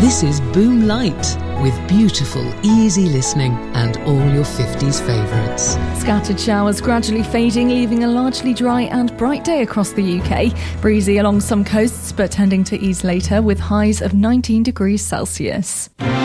This is Boom Light, with beautiful, easy listening and all your 50s favourites. Scattered showers gradually fading, leaving a largely dry and bright day across the UK. Breezy along some coasts, but tending to ease later with highs of 19 degrees Celsius.